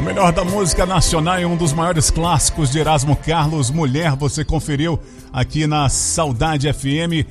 Melhor da música nacional e um dos maiores clássicos de Erasmo Carlos, Mulher, você conferiu aqui na Saudade FM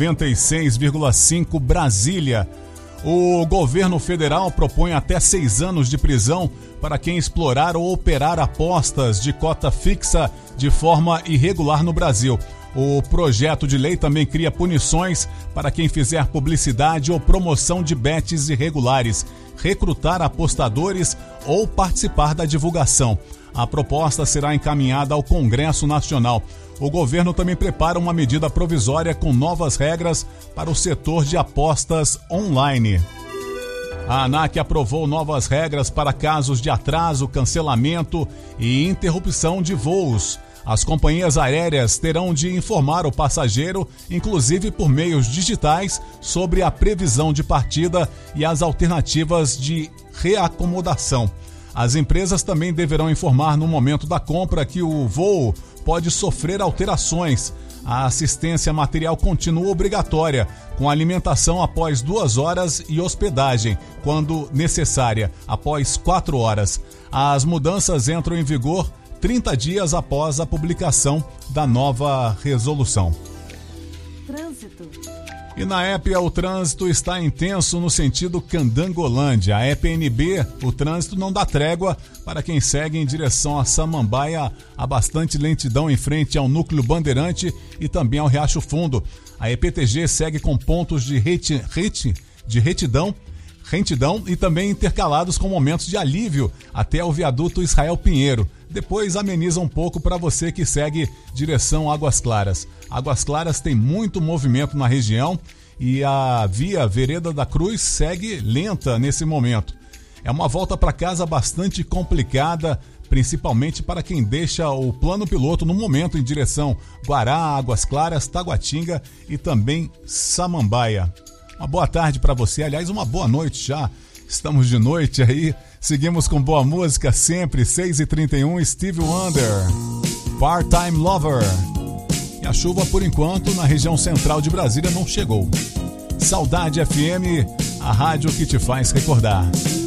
96,5 Brasília. O governo federal propõe até 6 anos de prisão para quem explorar ou operar apostas de cota fixa de forma irregular no Brasil. O projeto de lei também cria punições para quem fizer publicidade ou promoção de bets irregulares, recrutar apostadores ou participar da divulgação. A proposta será encaminhada ao Congresso Nacional. O governo também prepara uma medida provisória com novas regras para o setor de apostas online. A ANAC aprovou novas regras para casos de atraso, cancelamento e interrupção de voos. As companhias aéreas terão de informar o passageiro, inclusive por meios digitais, sobre a previsão de partida e as alternativas de reacomodação. As empresas também deverão informar no momento da compra que o voo pode sofrer alterações. A assistência material continua obrigatória, com alimentação após 2 horas e hospedagem, quando necessária, após 4 horas. As mudanças entram em vigor 30 dias após a publicação da nova resolução. Trânsito. E na Épia o trânsito está intenso no sentido Candangolândia. A EPNB, o trânsito não dá trégua para quem segue em direção a Samambaia. Há bastante lentidão em frente ao Núcleo Bandeirante e também ao Riacho Fundo. A EPTG segue com pontos de retidão e também intercalados com momentos de alívio até o viaduto Israel Pinheiro. Depois ameniza um pouco para você que segue direção Águas Claras. Águas Claras tem muito movimento na região e a via Vereda da Cruz segue lenta nesse momento. É uma volta para casa bastante complicada, principalmente para quem deixa o plano piloto no momento em direção Guará, Águas Claras, Taguatinga e também Samambaia. Uma boa tarde para você, aliás, uma boa noite já. Estamos de noite aí, seguimos com boa música sempre, 6h31, Stevie Wonder, Part-Time Lover. E a chuva, por enquanto, na região central de Brasília não chegou. Saudade FM, a rádio que te faz recordar.